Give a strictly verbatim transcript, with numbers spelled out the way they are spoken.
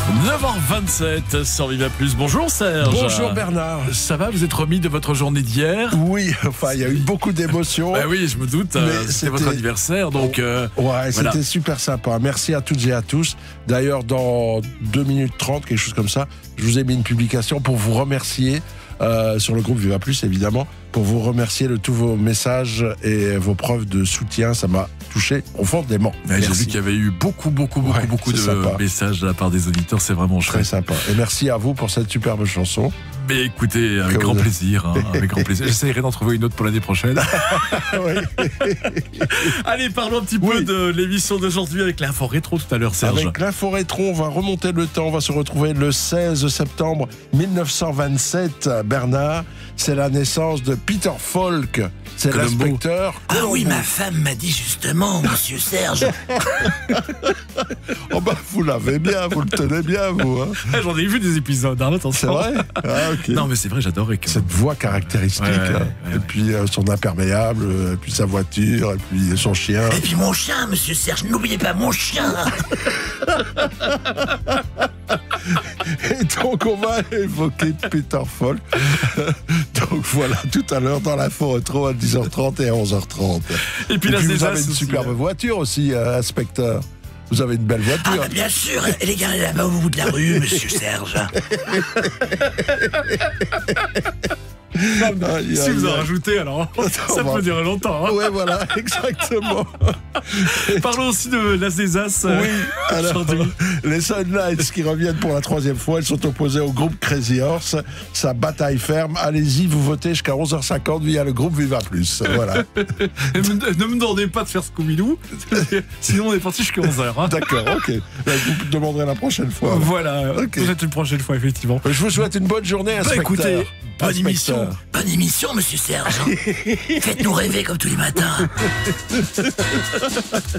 neuf heures vingt-sept sur Viva Plus. Bonjour Serge. Bonjour Bernard. Ça va, vous êtes remis de votre journée d'hier? Oui, enfin il y a eu beaucoup d'émotions. Bah oui, je me doute, euh, c'était, c'était votre anniversaire, donc... Euh, ouais, voilà. C'était super sympa. Merci à toutes et à tous. D'ailleurs, dans deux minutes trente, quelque chose comme ça, je vous ai mis une publication pour vous remercier, euh, sur le groupe Viva Plus évidemment, pour vous remercier de tous vos messages et vos preuves de soutien. Ça m'a touché profondément. Ouais, j'ai vu qu'il y avait eu beaucoup, beaucoup, beaucoup, ouais, beaucoup de sympa. messages de la part des auditeurs. C'est vraiment très chouette. sympa. Et merci à vous pour cette superbe chanson. Mais écoutez, avec Que grand vous... plaisir, hein, avec grand plaisir. J'essaierai d'en trouver une autre pour l'année prochaine. Allez, parlons un petit peu oui. de l'émission d'aujourd'hui avec l'info rétro tout à l'heure, Serge. Avec l'info rétro, on va remonter le temps. On va se retrouver le seize septembre mille neuf cent vingt-sept. Bernard, c'est la naissance de Peter Falk. C'est Columbo. L'inspecteur. Ah oui, ma femme m'a dit justement, monsieur Serge. Oh bah, vous l'avez bien, vous le tenez bien, vous. Hein. J'en ai vu des épisodes, hein, attention. C'est vrai ah, okay. Non, mais c'est vrai, j'adorais. Quand même. Cette voix caractéristique, ouais, ouais, hein. ouais, et ouais. puis euh, son imperméable, et puis sa voiture, et puis son chien. Et puis mon chien, monsieur Serge, n'oubliez pas mon chien. Et donc on va évoquer Peter Falk. Donc voilà, tout à l'heure dans l'info rétro à dix heures trente et à onze heures trente. Et puis, et là, puis c'est vous ça, avez une c'est superbe aussi, voiture aussi, euh, inspecteur. Vous avez une belle Ah voiture. bah bien sûr, elle est garée là-bas au bout de la rue, monsieur Serge. Aïe, si aïe, vous en aïe. rajoutez, alors ça va. peut durer longtemps. Hein. Ouais, voilà, exactement. Parlons aussi de l'As des As. Oui, alors, aujourd'hui. les Sunlights qui reviennent pour la troisième fois, ils sont opposés au groupe Crazy Horse. Sa bataille ferme. Allez-y, vous votez jusqu'à onze heures cinquante via le groupe Viva Plus. Voilà. Ne me demandez pas de faire Scooby-Doo, sinon on est parti jusqu'à onze heures. Hein. D'accord, ok. Ben, vous demanderez la prochaine fois. Voilà, okay. Peut-être une prochaine fois, effectivement. Je vous souhaite une bonne journée, inspecteur. Bah, écoutez, bonne Inspecteur. émission. Bonne émission, monsieur Serge. Faites-nous rêver comme tous les matins.